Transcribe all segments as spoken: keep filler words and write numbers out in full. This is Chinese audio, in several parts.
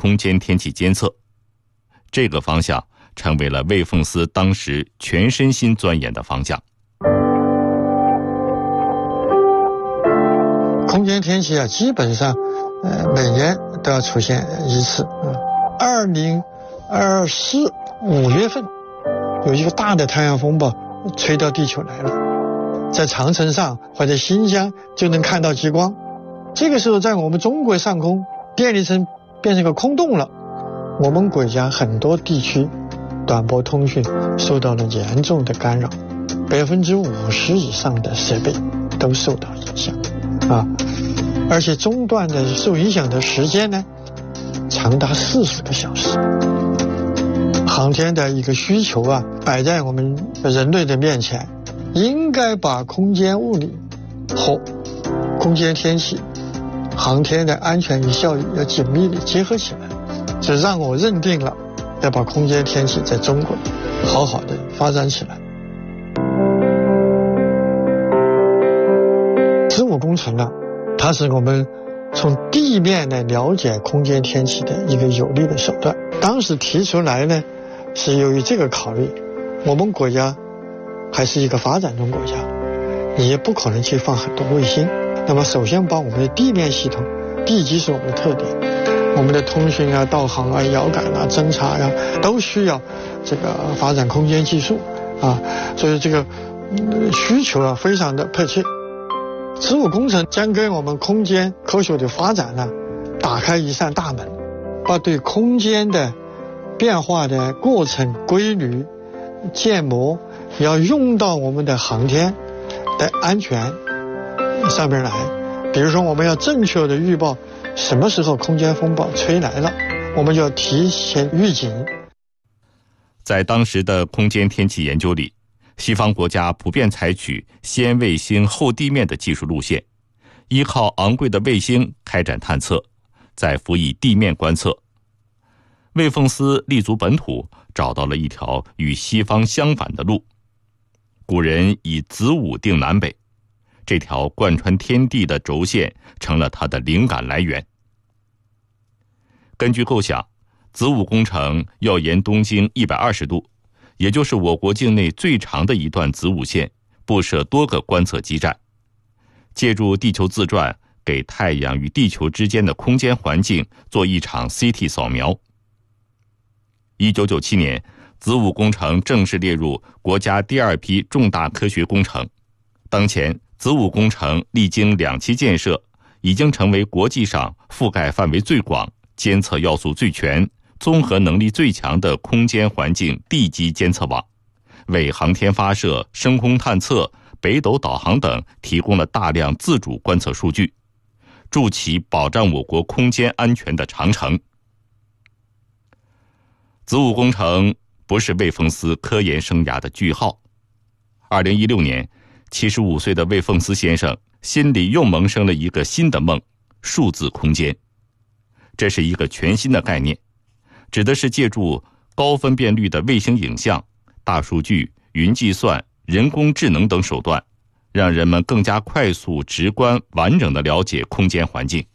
空间天气监测。这个方向成为了魏凤思当时全身心钻研的方向。 空间天气啊，基本上呃每年都要出现一次啊。二零二四五月份有一个大的太阳风暴吹到地球来了，在长城上或者新疆就能看到极光。这个时候在我们中国上空电离层变成个空洞了，我们国家很多地区短波通讯受到了严重的干扰，百分之五十以上的设备都受到影响啊，而且中断的受影响的时间呢，长达四十个小时。航天的一个需求啊，摆在我们人类的面前，应该把空间物理和空间天气、航天的安全与效益要紧密地结合起来。这让我认定了要把空间天气在中国好好的发展起来。子午工程啊，它是我们从地面来了解空间天气的一个有力的手段。当时提出来呢，是由于这个考虑，我们国家还是一个发展中国家，也不可能去放很多卫星。那么首先把我们的地面系统，地基是我们的特点，我们的通讯啊、导航啊、遥感啊、侦察呀、啊，都需要这个发展空间技术啊，所以这个、嗯、需求啊非常的迫切。子午工程将给我们空间科学的发展呢打开一扇大门，把对空间的变化的过程规律建模要用到我们的航天的安全上面来。比如说我们要正确的预报什么时候空间风暴吹来了，我们就要提前预警。 在当时的空间天气研究里，西方国家普遍采取先卫星后地面的技术路线，依靠昂贵的卫星开展探测，再辅以地面观测。魏凤思立足本土，找到了一条与西方相反的路。古人以子午定南北，这条贯穿天地的轴线成了他的灵感来源。根据构想，子午工程要沿东经一百二十度，也就是我国境内最长的一段子午线，布设多个观测基站，借助地球自转，给太阳与地球之间的空间环境做一场 C T 扫描。一九九七年，子午工程正式列入国家第二批重大科学工程。当前，子午工程历经两期建设，已经成为国际上覆盖范围最广、监测要素最全、综合能力最强的空间环境地基监测网，为航天发射、升空探测、北斗导航等提供了大量自主观测数据，筑起保障我国空间安全的长城。子午工程不是魏凤思科研生涯的句号。二零一六年，七十五岁的魏凤思先生心里又萌生了一个新的梦——数字空间。这是一个全新的概念，指的是借助高分辨率的卫星影像、大数据、云计算、人工智能等手段，让人们更加快速、直观、完整地了解空间环境。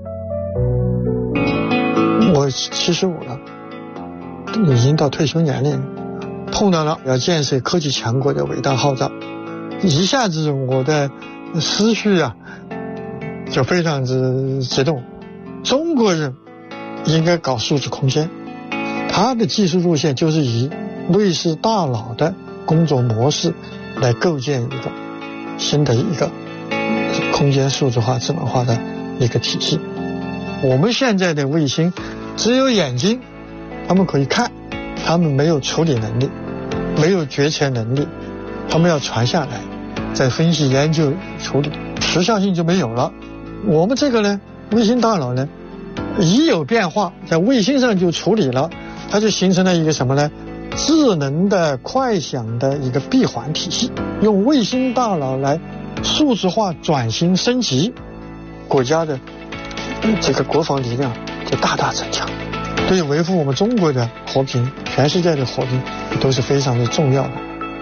我七十五了，已经到退休年龄，碰到了要建设科技强国的伟大号召，一下子我的思绪啊就非常之激动。中国人应该搞数字空间，它的技术路线就是以类似大脑的工作模式来构建一个新的一个空间数字化、智能化的一个体系。我们现在的卫星只有眼睛，他们可以看，他们没有处理能力，没有决策能力，他们要传下来，再分析、研究、处理，时效性就没有了。我们这个呢，卫星大脑呢，一有变化，在卫星上就处理了，它就形成了一个什么呢？智能的快响的一个闭环体系，用卫星大脑来数字化转型升级，国家的这个国防力量就大大增强，对维护我们中国的和平、全世界的和平都是非常的重要的。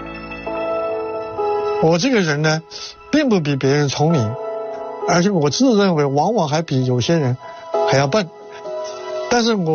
我这个人呢，并不比别人聪明，而且我自认为往往还比有些人还要笨，但是我